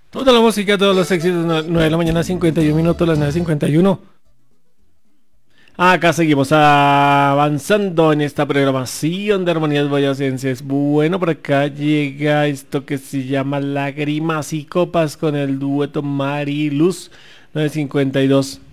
Toda la música, todos los éxitos, 9 de la mañana, 51 minutos, las 9:51. Acá seguimos avanzando en esta programación de Armonías Boyacenses. Bueno, por acá llega esto que se llama Lágrimas y Copas con el dueto Mariluz 9:52.